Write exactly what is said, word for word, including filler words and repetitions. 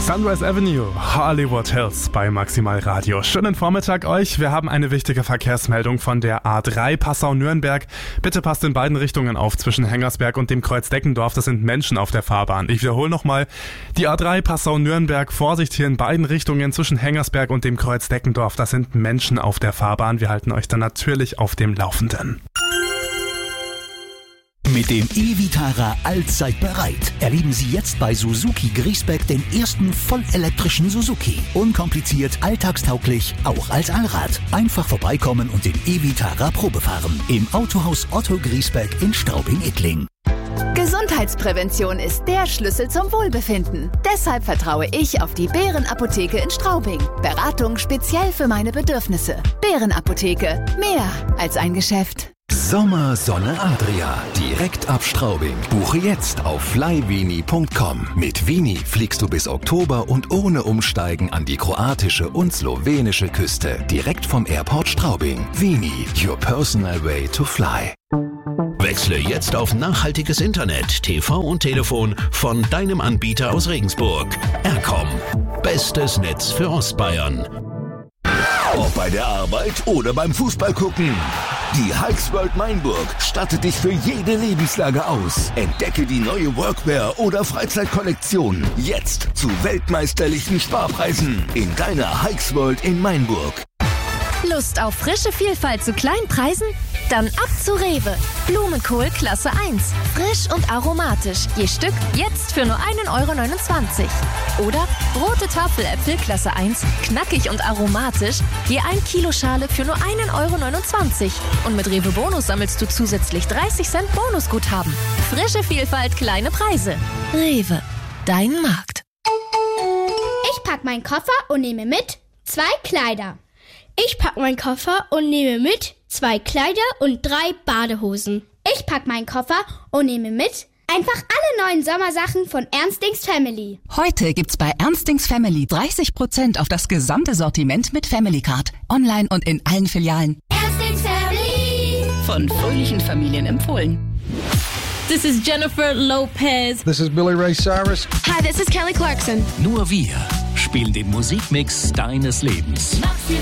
Sunrise Avenue, Hollywood Hills bei Maximal Radio. Schönen Vormittag euch. Wir haben eine wichtige Verkehrsmeldung von der A drei Passau-Nürnberg. Bitte passt in beiden Richtungen auf zwischen Hengersberg und dem Kreuz Deckendorf. Das sind Menschen auf der Fahrbahn. Ich wiederhole nochmal. Die A drei Passau-Nürnberg. Vorsicht hier in beiden Richtungen zwischen Hengersberg und dem Kreuz Deckendorf. Das sind Menschen auf der Fahrbahn. Wir halten euch dann natürlich auf dem Laufenden. Mit dem e-Vitara allzeit bereit. Erleben Sie jetzt bei Suzuki Griesbeck den ersten vollelektrischen Suzuki. Unkompliziert, alltagstauglich, auch als Allrad. Einfach vorbeikommen und den e-Vitara Probe fahren. Im Autohaus Otto Griesbeck in Straubing-Ittling. Gesundheitsprävention ist der Schlüssel zum Wohlbefinden. Deshalb vertraue ich auf die Bärenapotheke in Straubing. Beratung speziell für meine Bedürfnisse. Bärenapotheke. Mehr als ein Geschäft. Sommer Sonne Adria. Direkt ab Straubing. Buche jetzt auf flyvini punkt com. Mit Vini fliegst du bis Oktober und ohne Umsteigen an die kroatische und slowenische Küste. Direkt vom Airport Straubing. Vini, your personal way to fly. Wechsle jetzt auf nachhaltiges Internet, T V und Telefon von deinem Anbieter aus Regensburg. Aircom. Bestes Netz für Ostbayern. Ob bei der Arbeit oder beim Fußball gucken. Die Hikes World Mainburg stattet dich für jede Lebenslage aus. Entdecke die neue Workwear- oder Freizeitkollektion. Jetzt zu weltmeisterlichen Sparpreisen in deiner Hikes World in Mainburg. Lust auf frische Vielfalt zu kleinen Preisen? Dann ab zu Rewe. Blumenkohl Klasse eins. Frisch und aromatisch. Je Stück jetzt für nur ein Euro neunundzwanzig. Oder rote Tafeläpfel Klasse eins. Knackig und aromatisch. Je ein Kilo Schale für nur ein Euro neunundzwanzig. Und mit Rewe Bonus sammelst du zusätzlich dreißig Cent Bonusguthaben. Frische Vielfalt, kleine Preise. Rewe. Dein Markt. Ich pack meinen Koffer und nehme mit zwei Kleider. Ich pack meinen Koffer und nehme mit zwei Kleider und drei Badehosen. Ich pack meinen Koffer und nehme mit einfach alle neuen Sommersachen von Ernstings Family. Heute gibt's bei Ernstings Family dreißig Prozent auf das gesamte Sortiment mit Family Card. Online und in allen Filialen. Ernstings Family. Von fröhlichen Familien empfohlen. This is Jennifer Lopez. This is Billy Ray Cyrus. Hi, this is Kelly Clarkson. Nur wir spielen den Musikmix deines Lebens. Maximal.